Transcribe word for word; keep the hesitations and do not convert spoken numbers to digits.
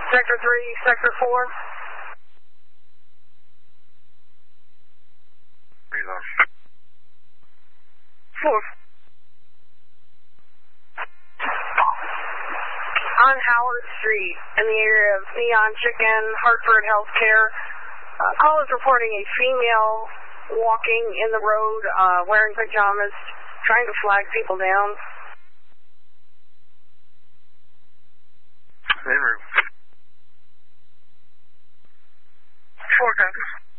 Sector three, Sector four. Three's on. Four. On Howard Street, in the area of Neon Chicken, Hartford Healthcare, uh, call is reporting a female walking in the road, uh, wearing pajamas, trying to flag people down. Same route. Four copies.